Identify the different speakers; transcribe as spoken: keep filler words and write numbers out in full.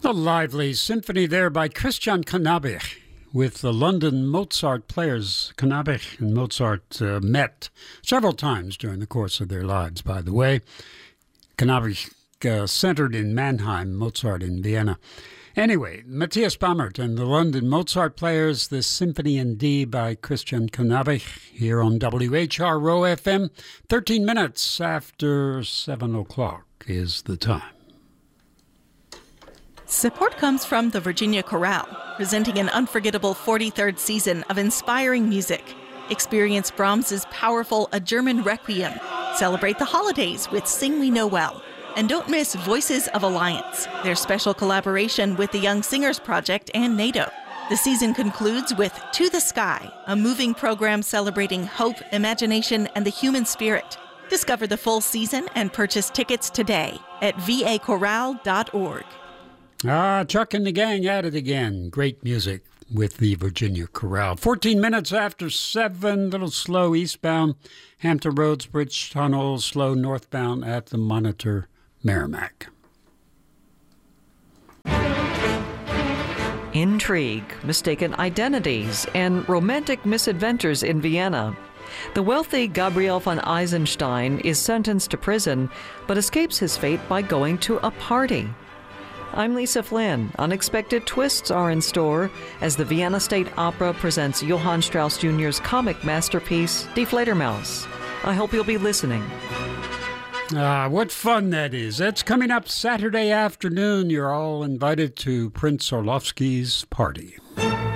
Speaker 1: A lively symphony there by Christian Cannabich with the London Mozart players. Cannabich and Mozart uh, met several times during the course of their lives, by the way. Cannabich uh, centered in Mannheim, Mozart in Vienna. Anyway, Matthias Bammert and the London Mozart players, this Symphony in D by Christian Cannabich here on W H R O F M. thirteen minutes after seven o'clock is the time.
Speaker 2: Support comes from the Virginia Chorale, presenting an unforgettable forty-third season of inspiring music. Experience Brahms's powerful A German Requiem. Celebrate the holidays with Sing We Know Well. And don't miss Voices of Alliance, their special collaboration with the Young Singers Project and NATO. The season concludes with To the Sky, a moving program celebrating hope, imagination, and the human spirit. Discover the full season and purchase tickets today at v a chorale dot org.
Speaker 1: Ah, Chuck and the gang at it again. Great music with the Virginia Chorale. fourteen minutes after seven, little slow eastbound. Hampton Roads Bridge Tunnel, slow northbound at the Monitor Merrimack.
Speaker 3: Intrigue, mistaken identities, and romantic misadventures in Vienna. The wealthy Gabriel von Eisenstein is sentenced to prison, but escapes his fate by going to a party. I'm Lisa Flynn. Unexpected twists are in store as the Vienna State Opera presents Johann Strauss Junior's comic masterpiece, Die Fledermaus. I hope you'll be listening.
Speaker 1: Ah, what fun that is. That's coming up Saturday afternoon. You're all invited to Prince Orlovsky's party.